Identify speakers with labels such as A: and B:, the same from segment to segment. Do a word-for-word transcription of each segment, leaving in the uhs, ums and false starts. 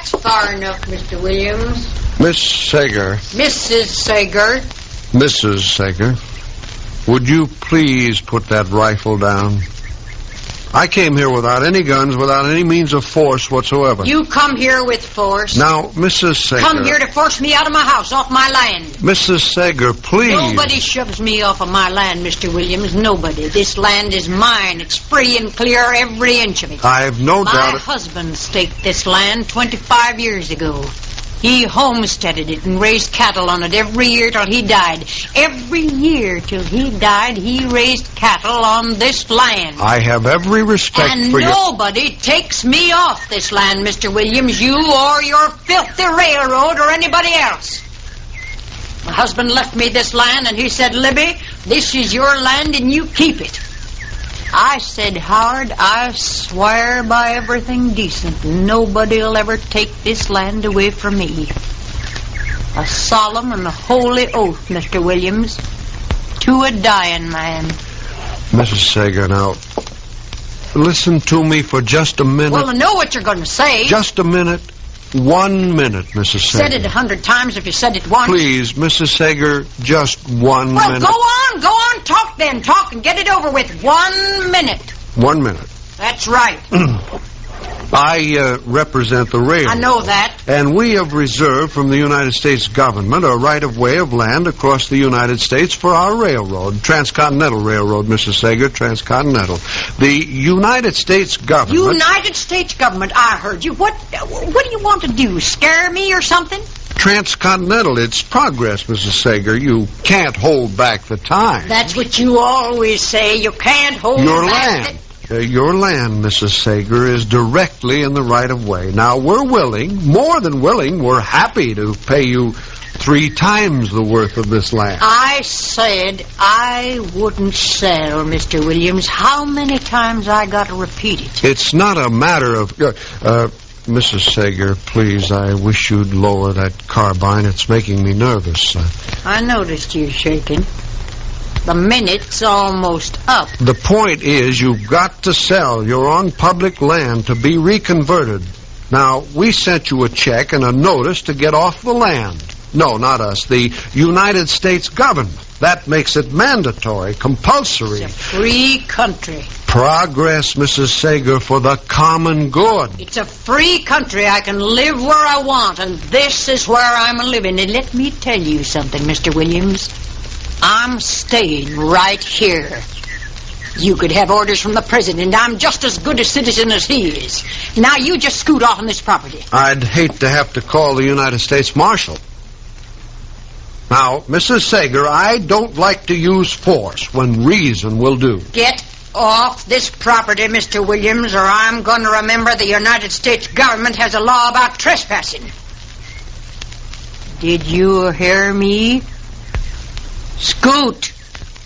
A: That's far enough, Mister Williams.
B: Miss Sager.
A: Missus Sager.
B: Missus Sager, would you please put that rifle down? I came here without any guns, without any means of force whatsoever.
A: You come here with force.
B: Now, Missus Sager...
A: Come here to force me out of my house, off my land.
B: Missus Sager, please...
A: Nobody shoves me off of my land, Mister Williams. Nobody. This land is mine. It's free and clear, every inch of it.
B: I've no
A: my
B: doubt...
A: My husband staked this land twenty-five years ago. He homesteaded it and raised cattle on it every year till he died. Every year till he died, he raised cattle on this land.
B: I have every respect
A: and
B: for you.
A: And nobody takes me off this land, Mister Williams, you or your filthy railroad or anybody else. My husband left me this land and he said, Libby, this is your land and you keep it. I said, Howard, I swear by everything decent, nobody'll ever take this land away from me. A solemn and a holy oath, Mister Williams, to a dying man.
B: Missus Sager, now, listen to me for just a minute.
A: Well, I know what you're going to say.
B: Just a minute. One minute, Missus Sager.
A: Said it a hundred times if you said it once.
B: Please, Missus Sager, just one
A: well,
B: minute.
A: Well, go on, go on, talk then, talk and get it over with. One minute.
B: One minute.
A: That's right.
B: I uh, represent the railroad.
A: I know that.
B: And we have reserved from the United States government a right-of-way of land across the United States for our railroad, Transcontinental Railroad, Missus Sager, Transcontinental. The United States government...
A: United States government, I heard you. What, what do you want to do, scare me or something?
B: Transcontinental, it's progress, Missus Sager. You can't hold back the time.
A: That's what you always say. You can't hold
B: Your
A: back
B: land. Uh, your land, Missus Sager, is directly in the right-of-way. Now, we're willing, more than willing, we're happy to pay you three times the worth of this land.
A: I said I wouldn't sell, Mister Williams. How many times I got to repeat it?
B: It's not a matter of... Uh, uh, Missus Sager, please, I wish you'd lower that carbine. It's making me nervous. Uh,
A: I noticed you shaking. The minute's almost up.
B: The point is, you've got to sell. You're on public land to be reconverted. Now, we sent you a check and a notice to get off the land. No, not us. The United States government. That makes it mandatory, compulsory.
A: It's a free country.
B: Progress, Missus Sager, for the common good.
A: It's a free country. I can live where I want, and this is where I'm living. And let me tell you something, Mister Williams. I'm staying right here. You could have orders from the president. I'm just as good a citizen as he is. Now you just scoot off on this property.
B: I'd hate to have to call the United States Marshal. Now, Missus Sager, I don't like to use force when reason will do.
A: Get off this property, Mister Williams, or I'm going to remember the United States government has a law about trespassing. Did you hear me? Scoot.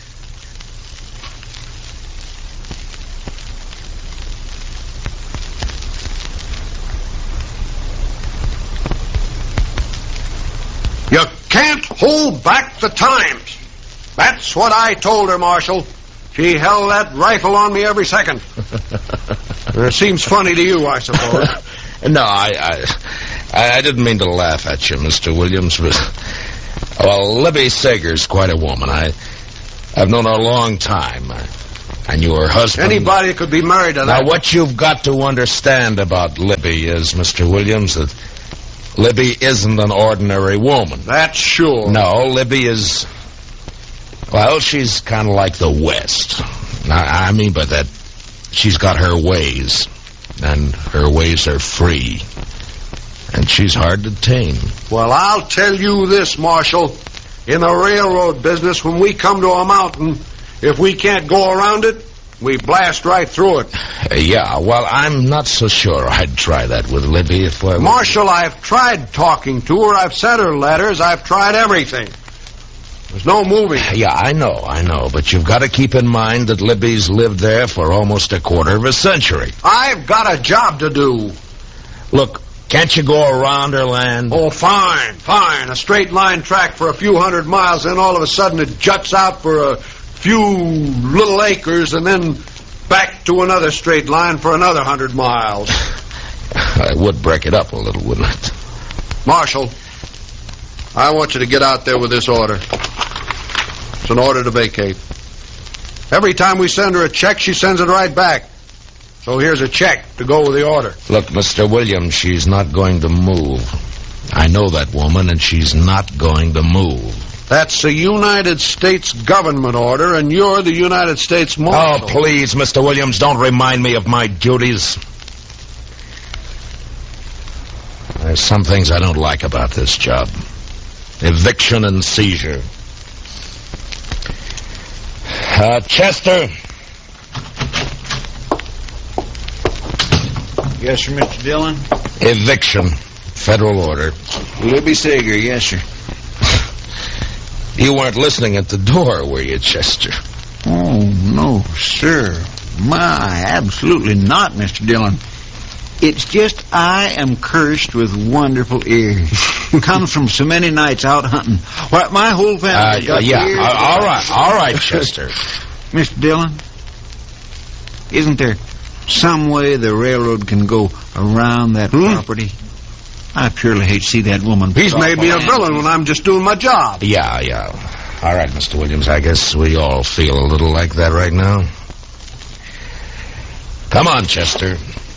B: You can't hold back the times. That's what I told her, Marshal. She held that rifle on me every second. It seems funny to you, I suppose.
C: No, I, I I didn't mean to laugh at you, Mister Williams, but... Well, Libby Sager's quite a woman. I, I've known her a long time. I, I knew her husband.
B: Anybody could be married to that.
C: Now, what you've got to understand about Libby is, Mister Williams, that Libby isn't an ordinary woman.
B: That's sure.
C: No, Libby is... Well, she's kind of like the West. I, I mean by that, she's got her ways, and her ways are free. And she's hard to tame.
B: Well, I'll tell you this, Marshal. In the railroad business, when we come to a mountain, if we can't go around it, we blast right through it.
C: Uh, yeah, well, I'm not so sure I'd try that with Libby if I...
B: Marshal, I've tried talking to her. I've sent her letters. I've tried everything. There's no moving.
C: Yeah, I know, I know. But you've got to keep in mind that Libby's lived there for almost a quarter of a century.
B: I've got a job to do.
C: Look... Can't you go around her land?
B: Oh, fine, fine. A straight line track for a few hundred miles, then all of a sudden it juts out for a few little acres, and then back to another straight line for another hundred miles.
C: But it would break it up a little, wouldn't it?
B: Marshal, I want you to get out there with this order. It's an order to vacate. Every time we send her a check, she sends it right back. So here's a check to go with the order.
C: Look, Mister Williams, she's not going to move. I know that woman, and she's not going to move.
B: That's the United States government order, and you're the United States Marshal.
C: Oh, please, Mister Williams, don't remind me of my duties. There's some things I don't like about this job. Eviction and seizure. Uh, Chester.
D: Yes, sir, Mister Dillon.
C: Eviction. Federal order.
D: Libby Sager, yes, sir.
C: You weren't listening at the door, were you, Chester?
D: Oh, no, sir. My, absolutely not, Mister Dillon. It's just I am cursed with wonderful ears. Comes from so many nights out hunting. Why, my whole family
C: Uh,
D: got
C: yeah,
D: ears.
C: uh, all right, all right, Chester.
D: Mister Dillon, isn't there some way the railroad can go around that
B: Hmm?
D: property? I purely hate to see that woman.
B: He's made me a villain when I'm just doing my job.
C: Yeah, yeah. All right, Mister Williams, I guess we all feel a little like that right now. Come on, Chester.